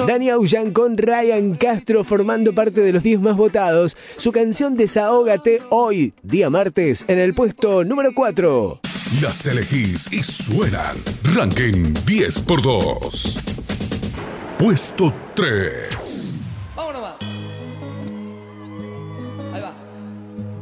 Dani Aullan con Ryan Castro formando parte de los 10 más votados. Su canción Desahógate hoy, día martes, en el puesto número 4. Las elegís y suenan. Ranking 10 por 2. Puesto 3.